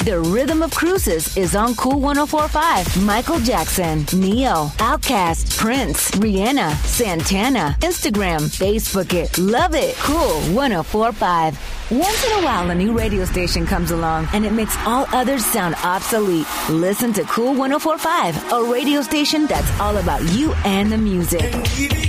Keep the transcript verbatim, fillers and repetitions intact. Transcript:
The Rhythm of Cruises is on Cool one oh four point five. Michael Jackson, Neo, Outkast, Prince, Rihanna, Santana. Instagram, Facebook it. Love it. Cool one oh four point five. Once in a while, a new radio station comes along and it makes all others sound obsolete. Listen to Cool one oh four point five, a radio station that's all about you and the music.